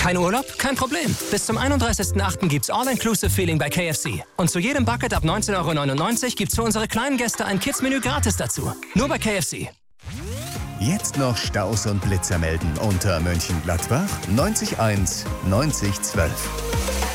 Kein Urlaub? Kein Problem. Bis zum 31.08. gibt's All-Inclusive-Feeling bei KFC. Und zu jedem Bucket ab 19,99 € gibt's für unsere kleinen Gäste ein Kids-Menü gratis dazu. Nur bei KFC. Jetzt noch Staus und Blitzer melden unter Mönchengladbach 90 1 90 12.